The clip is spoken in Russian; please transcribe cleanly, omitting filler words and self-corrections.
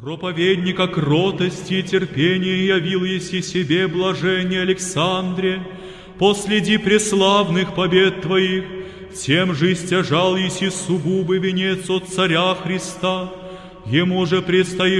Проповедника кротости и терпения явил еси себе, блажение Александре, последи преславных побед Твоих, тем же стяжал еси сугубый венец от Царя Христа, Ему же предстоит